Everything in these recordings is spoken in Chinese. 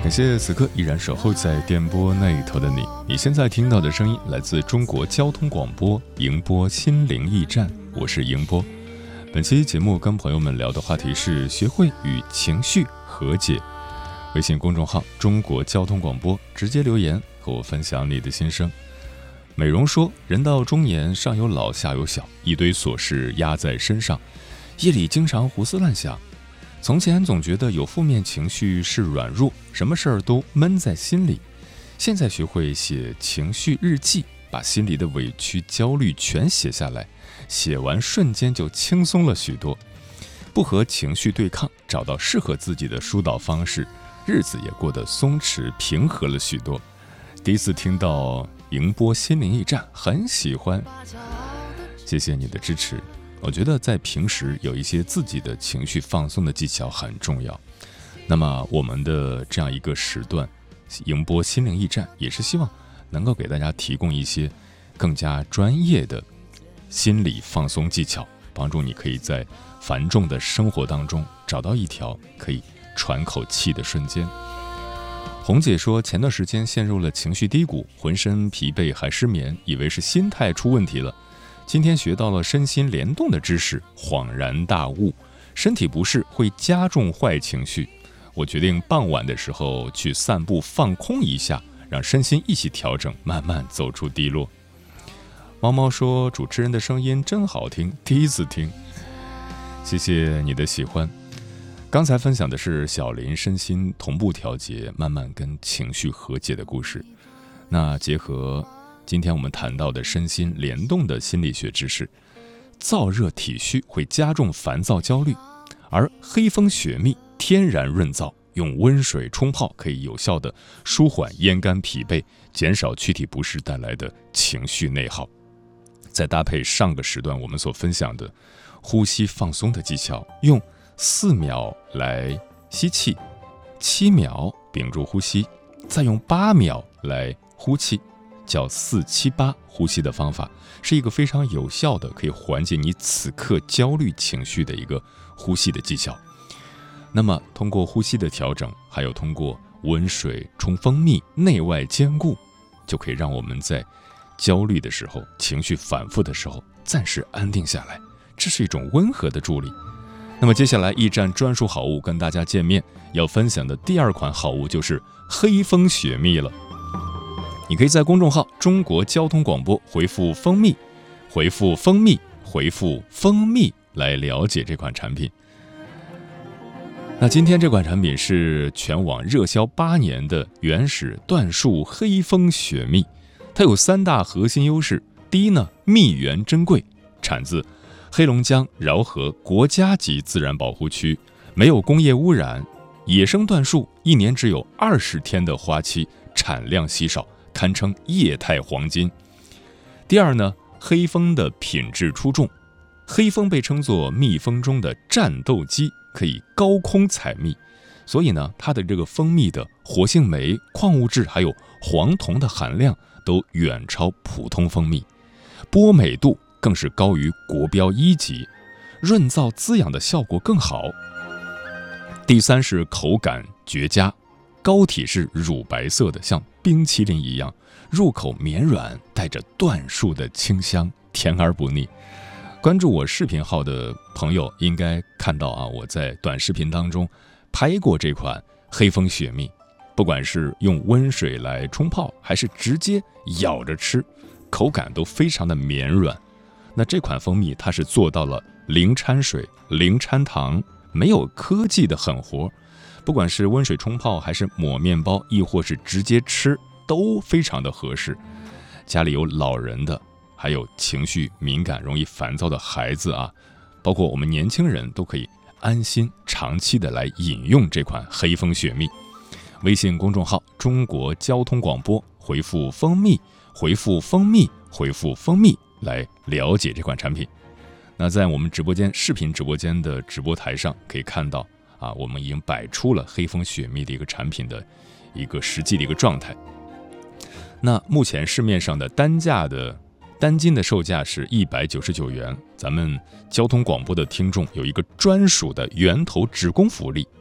感谢此刻依然守候在电波那一头的你。你现在听到的声音来自中国交通广播迎播心灵驿站，我是迎波。本期节目跟朋友们聊的话题是学会与情绪和解。微信公众号中国交通广播直接留言和我分享你的心声。美容说，人到中年，上有老下有小，一堆琐事压在身上，夜里经常胡思乱想。从前总觉得有负面情绪是软弱，什么事儿都闷在心里。现在学会写情绪日记，把心里的委屈、焦虑全写下来，写完瞬间就轻松了许多。不和情绪对抗，找到适合自己的疏导方式，日子也过得松弛平和了许多。第一次听到迎播心灵驿站，很喜欢，谢谢你的支持。我觉得在平时有一些自己的情绪放松的技巧很重要。那么我们的这样一个时段迎播心灵驿站，也是希望能够给大家提供一些更加专业的心理放松技巧，帮助你可以在繁重的生活当中找到一条可以喘口气的瞬间。红姐说，前段时间陷入了情绪低谷，浑身疲惫还失眠，以为是心态出问题了。今天学到了身心联动的知识，恍然大悟，身体不适会加重坏情绪。我决定傍晚的时候去散步放空一下，让身心一起调整，慢慢走出低落。猫猫说，主持人的声音真好听，第一次听，谢谢你的喜欢。刚才分享的是小林身心同步调节，慢慢跟情绪和解的故事。那结合今天我们谈到的身心联动的心理学知识，燥热体虚会加重烦躁焦虑，而黑蜂雪蜜天然润燥，用温水冲泡可以有效的舒缓咽干疲惫，减少躯体不适带来的情绪内耗。再搭配上个时段我们所分享的呼吸放松的技巧，用4秒来吸气，7秒屏住呼吸，再用8秒来呼气，叫478呼吸的方法，是一个非常有效的可以缓解你此刻焦虑情绪的一个呼吸的技巧。那么通过呼吸的调整，还有通过温水冲蜂蜜，内外兼顾，就可以让我们在焦虑的时候，情绪反复的时候暂时安定下来，这是一种温和的助力。那么接下来驿站专属好物跟大家见面，要分享的第2款好物就是黑蜂雪蜜了。你可以在公众号中国交通广播回复蜂蜜，回复蜂蜜，回复蜂蜜来了解这款产品。那今天这款产品是全网热销8年的原始椴树黑蜂雪蜜，它有3大核心优势。第一呢，蜜源珍贵，产自黑龙江饶河国家级自然保护区，没有工业污染，野生椴树1年只有20天的花期，产量稀少，堪称液态黄金。第二呢，黑蜂的品质出众，黑蜂被称作蜜蜂中的战斗机，可以高空采蜜，所以呢，它的这个蜂蜜的活性酶、矿物质还有黄酮的含量都远超普通蜂蜜，波美度更是高于国标1级，润燥滋养的效果更好。第三是口感绝佳，膏体是乳白色的，像冰淇淋一样，入口绵软，带着椴树的清香，甜而不腻。关注我视频号的朋友应该看到我在短视频当中拍过这款黑蜂雪蜜，不管是用温水来冲泡，还是直接咬着吃，口感都非常的绵软。那这款蜂蜜它是做到了零掺水、零掺糖，没有科技的狠活，不管是温水冲泡，还是抹面包，亦或是直接吃，都非常的合适。家里有老人的，还有情绪敏感、容易烦躁的孩子包括我们年轻人都可以安心长期的来饮用这款黑蜂雪蜜。微信公众号中国交通广播，回复蜂蜜，回复蜂蜜，回复蜂蜜来了解这款产品。那在我们直播间视频直播间的直播台上可以看到我们已经摆出了黑蜂雪蜜的一个产品的一个实际的一个状态。那目前市面上的单斤的售价是199元，咱们交通广播的听众有一个专属的源头直供福利，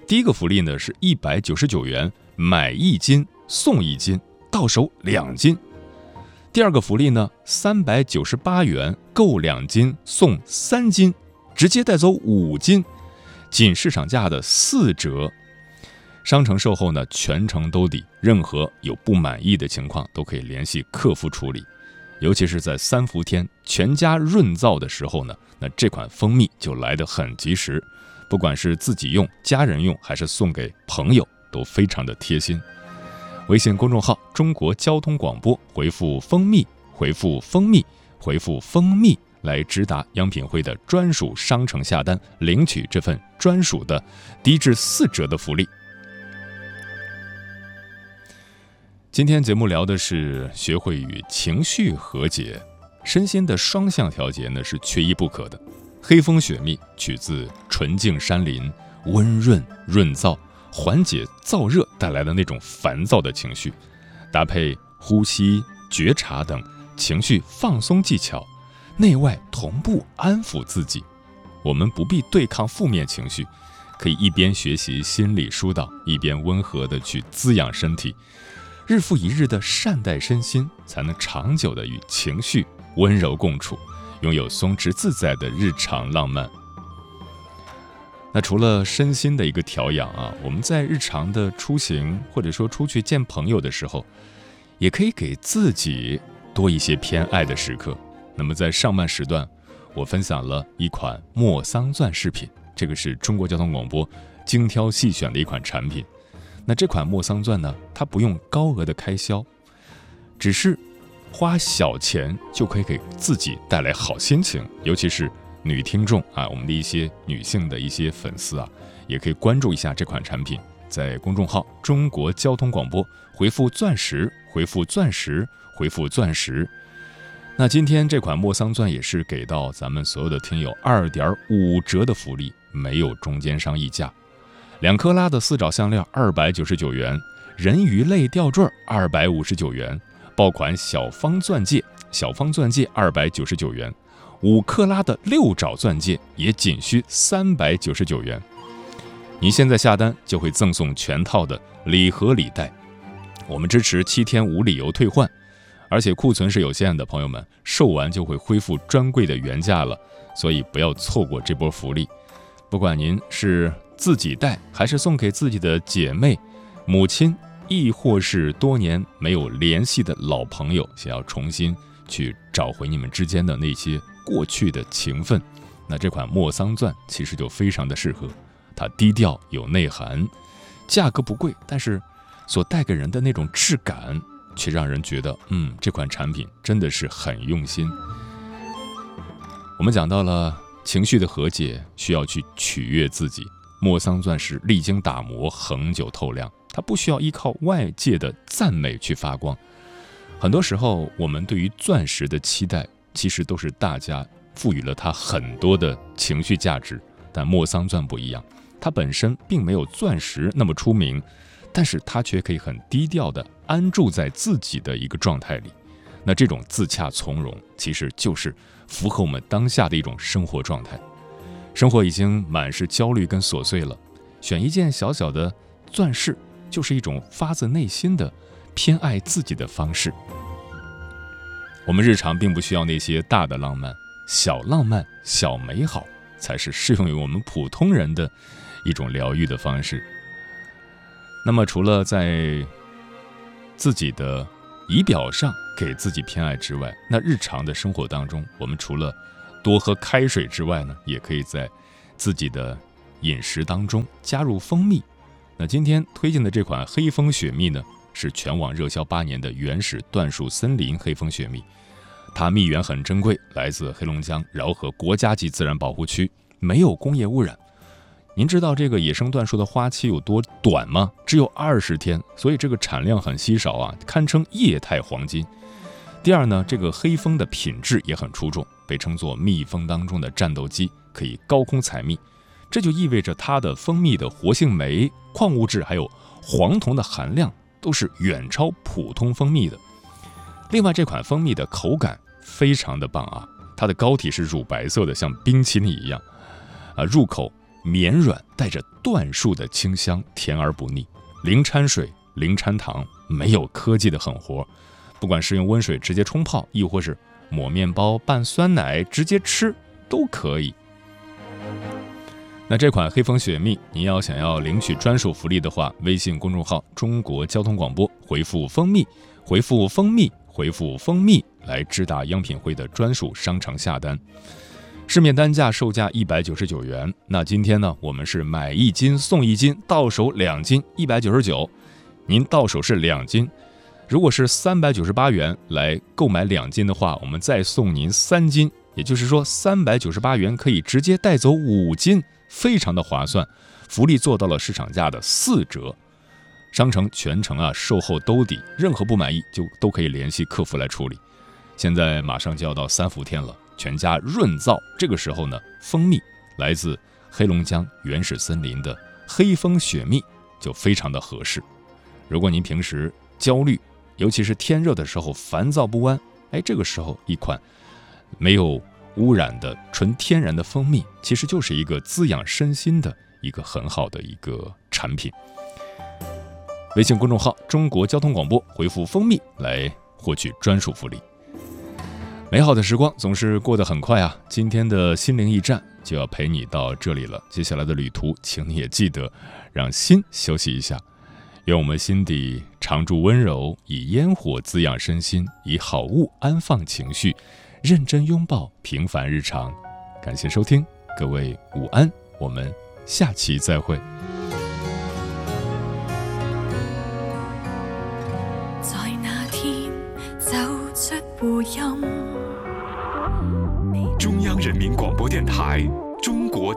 第一个福利呢是199元买1斤送1斤，到手2斤。第二个福利呢398元购2斤送3斤，直接带走5斤，仅市场价的4折。商城售后呢全程兜底，任何有不满意的情况都可以联系客服处理。尤其是在3伏天全家润燥的时候呢，那这款蜂蜜就来得很及时，不管是自己用、家人用，还是送给朋友，都非常的贴心。微信公众号中国交通广播，回复蜂蜜，回复蜂蜜，回复蜂蜜来直达央品汇的专属商城下单，领取这份专属的低至4折的福利。今天节目聊的是学会与情绪和解，身心的双向调节呢是缺一不可的。黑蜂雪蜜取自纯净山林，温润润燥，缓解燥热带来的那种烦躁的情绪，搭配呼吸、觉察等情绪放松技巧，内外同步安抚自己。我们不必对抗负面情绪，可以一边学习心理疏导，一边温和地去滋养身体。日复一日的善待身心，才能长久地与情绪温柔共处，拥有松弛自在的日常浪漫。那除了身心的一个调养啊，我们在日常的出行或者说出去见朋友的时候，也可以给自己多一些偏爱的时刻。那么在上半时段，我分享了一款莫桑钻饰品，这个是中国交通广播精挑细选的一款产品。那这款莫桑钻呢，它不用高额的开销，只是花小钱就可以给自己带来好心情。尤其是女听众啊，我们的一些女性的一些粉丝啊，也可以关注一下这款产品，在公众号中国交通广播回复钻石，回复钻石，回复钻石。那今天这款莫桑钻也是给到咱们所有的听友2.5折的福利，没有中间商议价。2克拉的4爪项链299元，人鱼类吊坠259元，爆款小方钻戒299元，5克拉的6爪钻戒也仅需399元。你现在下单就会赠送全套的礼盒礼袋，我们支持7天无理由退换，而且库存是有限的，朋友们，售完就会恢复专柜的原价了，所以不要错过这波福利。不管您是自己戴，还是送给自己的姐妹、母亲，亦或是多年没有联系的老朋友，想要重新去找回你们之间的那些过去的情分，那这款莫桑钻其实就非常的适合。它低调有内涵，价格不贵，但是所带给人的那种质感却让人觉得这款产品真的是很用心。我们讲到了情绪的和解需要去取悦自己，莫桑钻石历经打磨，恒久透亮，它不需要依靠外界的赞美去发光。很多时候我们对于钻石的期待，其实都是大家赋予了它很多的情绪价值，但莫桑钻不一样，它本身并没有钻石那么出名，但是它却可以很低调地安住在自己的一个状态里。那这种自洽从容，其实就是符合我们当下的一种生活状态。生活已经满是焦虑跟琐碎了，选一件小小的钻饰，就是一种发自内心的偏爱自己的方式。我们日常并不需要那些大的浪漫，小浪漫、小美好才是适用于我们普通人的一种疗愈的方式。那么除了在自己的仪表上给自己偏爱之外，那日常的生活当中，我们除了多喝开水之外呢，也可以在自己的饮食当中加入蜂蜜。那今天推荐的这款黑蜂雪蜜呢，是全网热销8年的原始椴树森林黑蜂雪蜜，它蜜源很珍贵，来自黑龙江饶河国家级自然保护区，没有工业污染。您知道这个野生椴树的花期有多短吗？只有20天，所以这个产量很稀少啊，堪称液态黄金。第二呢，这个黑蜂的品质也很出众，被称作蜜蜂当中的战斗机，可以高空采蜜，这就意味着它的蜂蜜的活性酶、矿物质还有黄酮的含量都是远超普通蜂蜜的。另外，这款蜂蜜的口感非常的棒啊，它的膏体是乳白色的，像冰淇淋一样入口绵软带着椴树的清香，甜而不腻，零掺水零掺糖，没有科技的狠活。不管是用温水直接冲泡，亦或是抹面包拌酸奶直接吃都可以。那这款黑蜂雪蜜，您想要领取专属福利的话，微信公众号中国交通广播回复蜂蜜，回复蜂蜜，回复蜂蜜来智达央品汇的专属商城下单。市面单价售价199元，那今天呢，我们是买1斤送1斤，到手2斤199，您到手是2斤。如果是398元来购买2斤的话，我们再送您3斤，也就是说398元可以直接带走5斤，非常的划算，福利做到了市场价的4折。商城全程售后兜底，任何不满意就都可以联系客服来处理。现在马上就要到3伏天了，全家润燥，这个时候呢，蜂蜜来自黑龙江原始森林的黑蜂雪蜜就非常的合适。如果您平时焦虑，尤其是天热的时候烦躁不安，这个时候一款没有污染的纯天然的蜂蜜，其实就是一个滋养身心的一个很好的一个产品。微信公众号中国交通广播回复蜂蜜来获取专属福利。美好的时光总是过得很快啊，今天的心灵驿站就要陪你到这里了，接下来的旅途请你也记得让心休息一下，愿我们心底常驻温柔，以烟火滋养身心，以好物安放情绪，认真拥抱平凡日常。感谢收听，各位午安，我们下期再会。 在那天走出回音， 中央人民广播电台